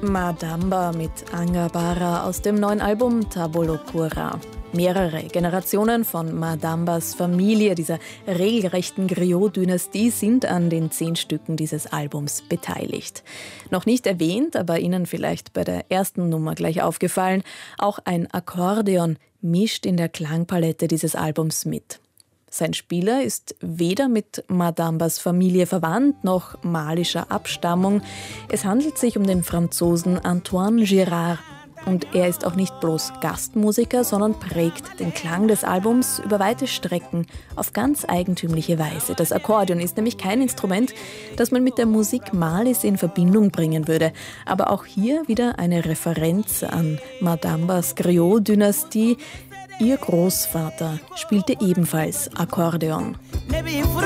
Madamba mit Angabara aus dem neuen Album Tabolo Pura. Mehrere Generationen von Madambas Familie, dieser regelrechten Griot-Dynastie, sind an den 10 Stücken dieses Albums beteiligt. Noch nicht erwähnt, aber Ihnen vielleicht bei der ersten Nummer gleich aufgefallen, auch ein Akkordeon mischt in der Klangpalette dieses Albums mit. Sein Spieler ist weder mit Madambas Familie verwandt noch malischer Abstammung. Es handelt sich um den Franzosen Antoine Girard. Und er ist auch nicht bloß Gastmusiker, sondern prägt den Klang des Albums über weite Strecken auf ganz eigentümliche Weise. Das Akkordeon ist nämlich kein Instrument, das man mit der Musik Malis in Verbindung bringen würde. Aber auch hier wieder eine Referenz an Madambas Griot-Dynastie. Ihr Großvater spielte ebenfalls Akkordeon.